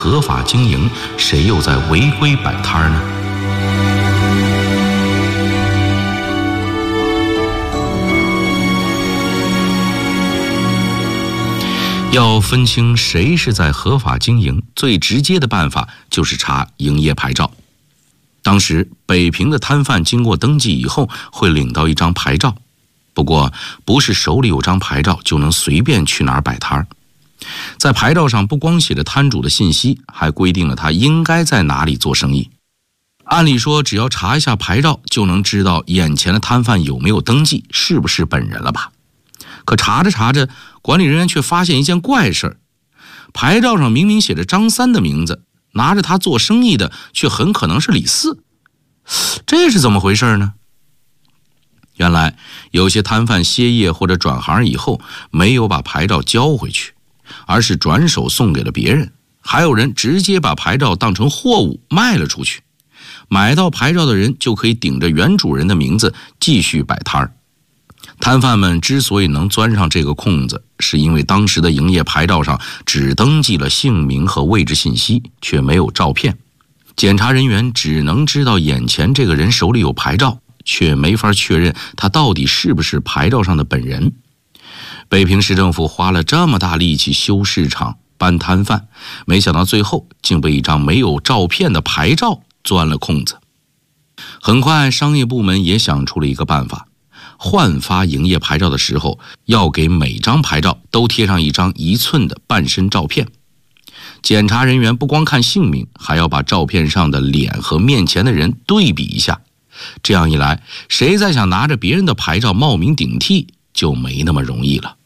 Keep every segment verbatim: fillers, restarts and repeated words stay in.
合法经营，谁又在违规摆摊呢？要分清谁是在合法经营，最直接的办法就是查营业牌照。当时北平的摊贩经过登记以后，会领到一张牌照，不过不是手里有张牌照就能随便去哪儿摆摊儿。在牌照上不光写着摊主的信息，还规定了他应该在哪里做生意。按理说只要查一下牌照就能知道眼前的摊贩有没有登记，是不是本人了吧。可查着查着，管理人员却发现一件怪事儿，牌照上明明写着张三的名字，拿着他做生意的却很可能是李四。这是怎么回事呢？原来有些摊贩歇业或者转行以后，没有把牌照交回去，而是转手送给了别人，还有人直接把牌照当成货物卖了出去。买到牌照的人就可以顶着原主人的名字继续摆摊儿。摊贩们之所以能钻上这个空子，是因为当时的营业牌照上只登记了姓名和位置信息，却没有照片。检查人员只能知道眼前这个人手里有牌照，却没法确认他到底是不是牌照上的本人。北平市政府花了这么大力气修市场、搬摊贩，没想到最后竟被一张没有照片的牌照钻了空子。很快商业部门也想出了一个办法，换发营业牌照的时候，要给每张牌照都贴上一张一寸的半身照片。检查人员不光看姓名，还要把照片上的脸和面前的人对比一下。这样一来，谁再想拿着别人的牌照冒名顶替，就没那么容易了。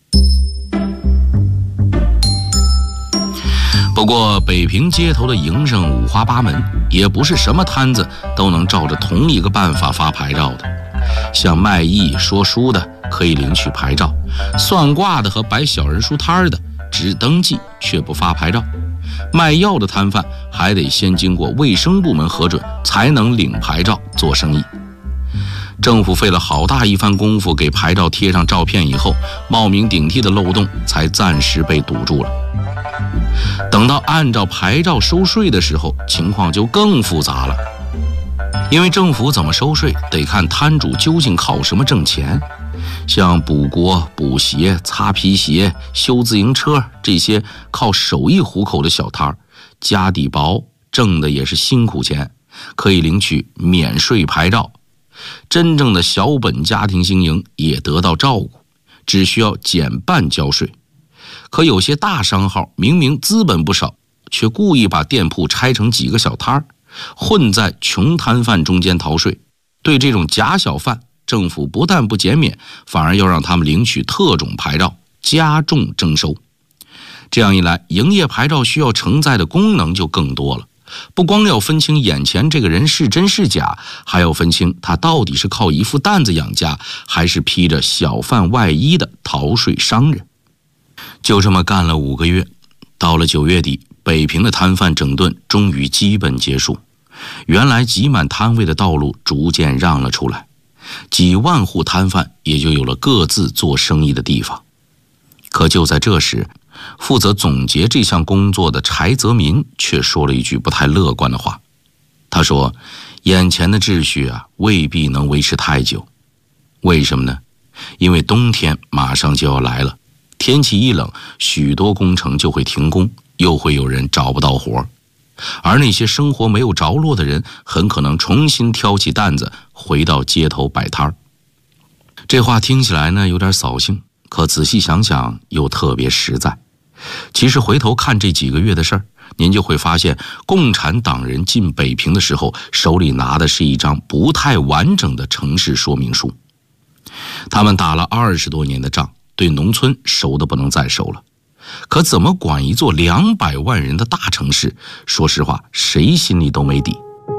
不过北平街头的营生五花八门，也不是什么摊子都能照着同一个办法发牌照的。像卖艺说书的可以领取牌照，算卦的和摆小人书摊的只登记却不发牌照，卖药的摊贩还得先经过卫生部门核准才能领牌照做生意。政府费了好大一番功夫给牌照贴上照片以后，冒名顶替的漏洞才暂时被堵住了。等到按照牌照收税的时候，情况就更复杂了。因为政府怎么收税得看摊主究竟靠什么挣钱，像补锅、补鞋、擦皮鞋、修自行车这些靠手艺糊口的小摊儿，家底薄，挣的也是辛苦钱，可以领取免税牌照。真正的小本家庭经营也得到照顾，只需要减半交税。可有些大商号明明资本不少，却故意把店铺拆成几个小摊儿，混在穷摊贩中间逃税。对这种假小贩，政府不但不减免，反而要让他们领取特种牌照，加重征收。这样一来，营业牌照需要承载的功能就更多了。不光要分清眼前这个人是真是假，还要分清他到底是靠一副担子养家，还是披着小贩外衣的逃税商人。就这么干了五个月，到了九月底，北平的摊贩整顿终于基本结束。原来挤满摊位的道路逐渐让了出来，几万户摊贩也就有了各自做生意的地方。可就在这时，负责总结这项工作的柴泽民却说了一句不太乐观的话。他说，眼前的秩序啊，未必能维持太久。为什么呢？因为冬天马上就要来了，天气一冷，许多工程就会停工，又会有人找不到活。而那些生活没有着落的人，很可能重新挑起担子，回到街头摆摊儿。这话听起来呢有点扫兴，可仔细想想又特别实在。其实回头看这几个月的事儿，您就会发现，共产党人进北平的时候，手里拿的是一张不太完整的城市说明书。他们打了二十多年的仗，对农村熟得不能再熟了。可怎么管一座两百万人的大城市，说实话，谁心里都没底。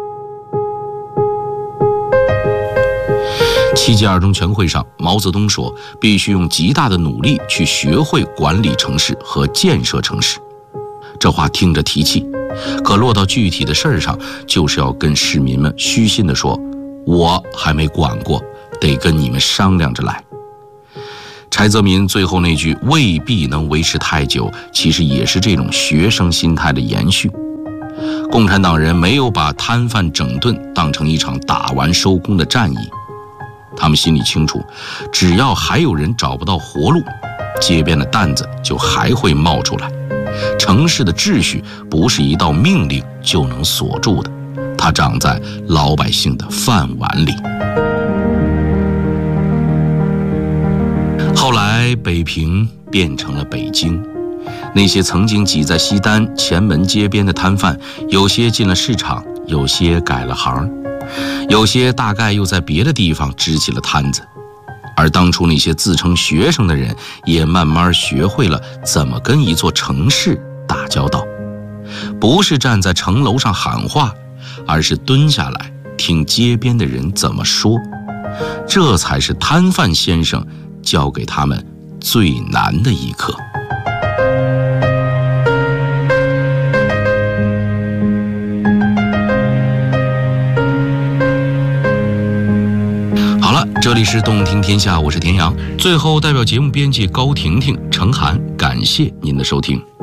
七届二中全会上，毛泽东说，必须用极大的努力去学会管理城市和建设城市。这话听着提气，可落到具体的事儿上，就是要跟市民们虚心地说，我还没管过，得跟你们商量着来。 柴泽民最后那句未必能维持太久，其实也是这种学生心态的延续。共产党人没有把摊贩整顿当成一场打完收工的战役，他们心里清楚，只要还有人找不到活路，街边的担子就还会冒出来。城市的秩序不是一道命令就能锁住的，它长在老百姓的饭碗里。后来北平变成了北京，那些曾经挤在西单前门街边的摊贩，有些进了市场，有些改了行，有些大概又在别的地方支起了摊子。而当初那些自称学生的人，也慢慢学会了怎么跟一座城市打交道，不是站在城楼上喊话，而是蹲下来听街边的人怎么说。这才是摊贩先生教给他们最难的一课。好了，这里是动听天下，我是田阳。最后代表节目编辑高婷婷、程涵，感谢您的收听。